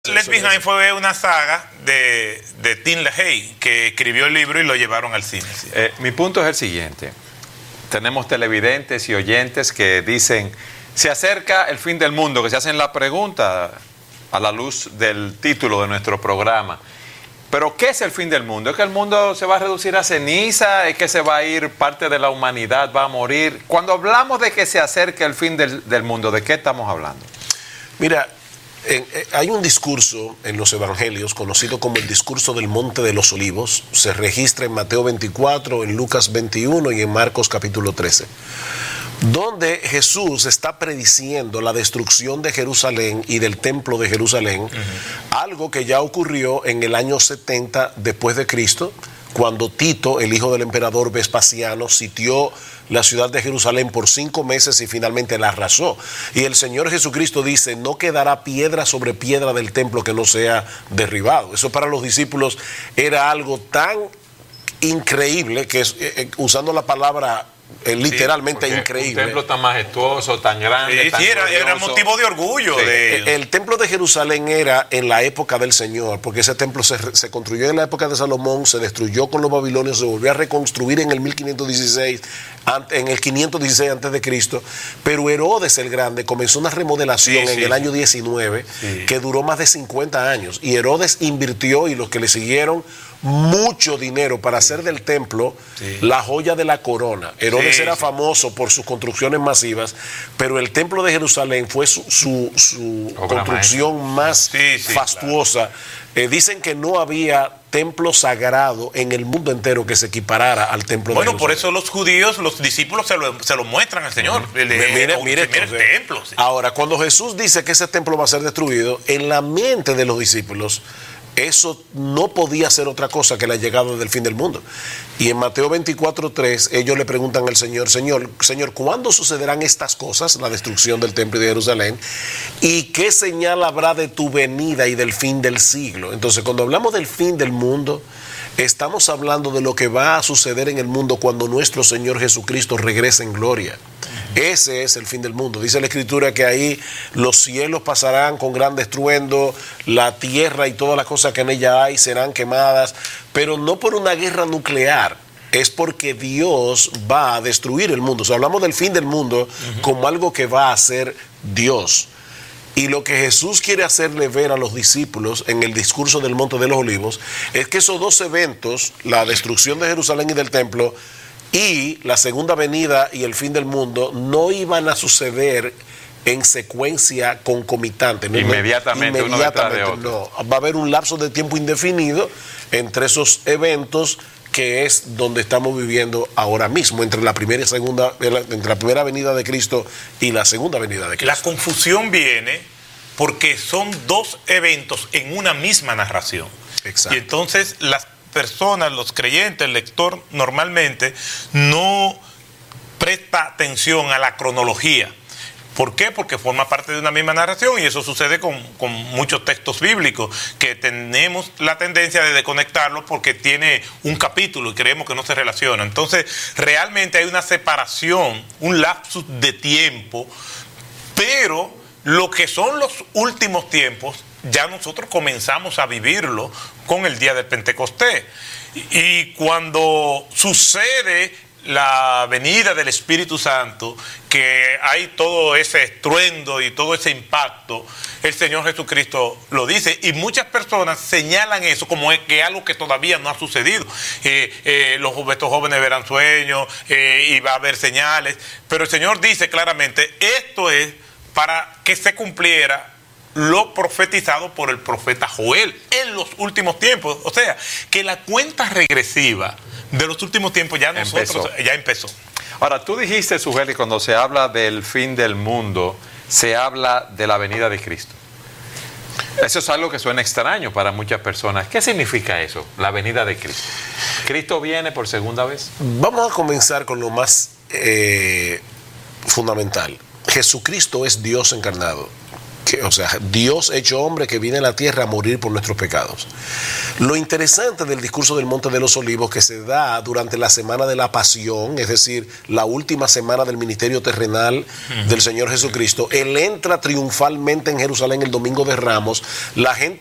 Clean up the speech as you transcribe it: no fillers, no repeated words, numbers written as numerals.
Left Behind fue una saga de Tim LaHaye, que escribió el libro y lo llevaron al cine. Sí. Mi punto es el siguiente. Tenemos televidentes y oyentes que dicen, se acerca el fin del mundo, que se hacen la pregunta a la luz del título de nuestro programa. Pero ¿qué es el fin del mundo? ¿Es que el mundo se va a reducir a ceniza? ¿Es que se va a ir parte de la humanidad, va a morir? Cuando hablamos de que se acerca el fin del mundo, ¿de qué estamos hablando? Mira, hay un discurso en los evangelios conocido como el discurso del Monte de los Olivos. Se registra en Mateo 24, en Lucas 21 y en Marcos capítulo 13, donde Jesús está prediciendo la destrucción de Jerusalén y del templo de Jerusalén, algo que ya ocurrió en el año 70 después de Cristo, cuando Tito, el hijo del emperador Vespasiano, sitió la ciudad de Jerusalén por 5 meses y finalmente la arrasó. Y el Señor Jesucristo dice, no quedará piedra sobre piedra del templo que no sea derribado. Eso para los discípulos era algo tan increíble que usando la palabra literalmente increíble. Un templo tan majestuoso, tan grande, tan era motivo de orgullo. Sí. El templo de Jerusalén era en la época del Señor, porque ese templo se construyó en la época de Salomón, se destruyó con los babilonios, se volvió a reconstruir en el 1516, en el 516 antes de Cristo, pero Herodes el Grande comenzó una remodelación en el año 19 que duró más de 50 años, y Herodes invirtió, y los que le siguieron, mucho dinero para hacer del templo la joya de la corona. Herodes era famoso por sus construcciones masivas, pero el templo de Jerusalén fue su construcción más fastuosa. Claro. Dicen que no había templo sagrado en el mundo entero que se equiparara al templo de Jerusalén. Bueno, por eso los judíos, los discípulos se lo muestran al Señor. Mire el templo. Sí. Ahora, cuando Jesús dice que ese templo va a ser destruido, en la mente de los discípulos, eso no podía ser otra cosa que la llegada del fin del mundo. Y en Mateo 24:3 ellos le preguntan al Señor, Señor, ¿cuándo sucederán estas cosas, la destrucción del templo de Jerusalén? ¿Y qué señal habrá de tu venida y del fin del siglo? Entonces, cuando hablamos del fin del mundo, estamos hablando de lo que va a suceder en el mundo cuando nuestro Señor Jesucristo regrese en gloria. Ese es el fin del mundo. Dice la Escritura que ahí los cielos pasarán con gran estruendo, la tierra y todas las cosas que en ella hay serán quemadas, pero no por una guerra nuclear, es porque Dios va a destruir el mundo. O sea, hablamos del fin del mundo como algo que va a hacer Dios. Y lo que Jesús quiere hacerle ver a los discípulos en el discurso del Monte de los Olivos es que esos dos eventos, la destrucción de Jerusalén y del templo, y la segunda venida y el fin del mundo, no iban a suceder en secuencia concomitante. Inmediatamente, uno detrás de otro. No, va a haber un lapso de tiempo indefinido entre esos eventos, que es donde estamos viviendo ahora mismo, entre la primera y segunda, entre la primera venida de Cristo y la segunda venida de Cristo. La confusión viene porque son dos eventos en una misma narración. Exacto. Y entonces las personas, los creyentes, el lector normalmente no presta atención a la cronología. ¿Por qué? Porque forma parte de una misma narración, y eso sucede con muchos textos bíblicos, que tenemos la tendencia de desconectarlo porque tiene un capítulo y creemos que no se relaciona. Entonces, realmente hay una separación, un lapsus de tiempo, pero lo que son los últimos tiempos, ya nosotros comenzamos a vivirlo con el día del Pentecostés. Y cuando sucede la venida del Espíritu Santo, que hay todo ese estruendo y todo ese impacto, el Señor Jesucristo lo dice, y muchas personas señalan eso como que algo que todavía no ha sucedido. Estos jóvenes verán sueños y va a haber señales, pero el Señor dice claramente, esto es para que se cumpliera lo profetizado por el profeta Joel en los últimos tiempos. O sea, que la cuenta regresiva de los últimos tiempos ya empezó. Ahora, tú dijiste, Sugeli, cuando se habla del fin del mundo, se habla de la venida de Cristo. Eso es algo que suena extraño para muchas personas. ¿Qué significa eso, la venida de Cristo? ¿Cristo viene por segunda vez? Vamos a comenzar con lo más fundamental. Jesucristo es Dios encarnado. O sea, Dios hecho hombre que viene a la tierra a morir por nuestros pecados. Lo interesante del discurso del Monte de los Olivos, que se da durante la semana de la pasión, es decir, la última semana del ministerio terrenal del Señor Jesucristo, Él entra triunfalmente en Jerusalén el domingo de Ramos, la gente